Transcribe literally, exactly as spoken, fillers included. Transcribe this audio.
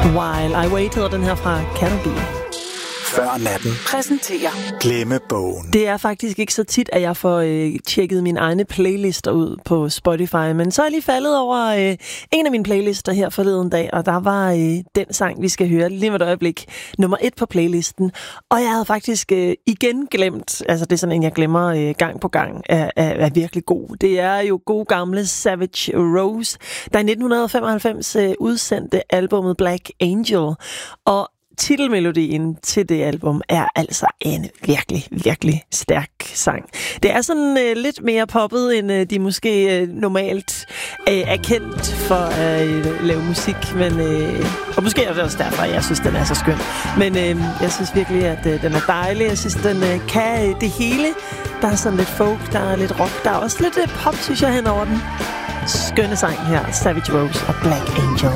While I Wait hedder den her fra Canopy. Før natten præsenterer Glemmebogen. Det er faktisk ikke så tit, at jeg får øh, tjekket mine egne playlister ud på Spotify, men så er jeg lige faldet over øh, en af mine playlister her forleden dag, og der var øh, den sang, vi skal høre lige med et øjeblik, nummer et på playlisten. Og jeg havde faktisk øh, igen glemt, altså det er sådan en, jeg glemmer øh, gang på gang, er, er, er virkelig god. Det er jo god gamle Savage Rose, der i nitten femoghalvfems øh, udsendte albumet Black Angel, og titelmelodien til det album er altså en virkelig, virkelig stærk sang. Det er sådan øh, lidt mere poppet, end øh, de måske øh, normalt øh, er kendt for at øh, lave musik, men øh, og måske er det også derfor, jeg synes, den er så skøn. Men øh, jeg synes virkelig, at øh, den er dejlig. Jeg synes, den øh, kan øh, det hele. Der er sådan lidt folk, der er lidt rock, der er også lidt øh, pop, synes jeg, hen over den. Skønne sang her, Savage Rose og Black Angel.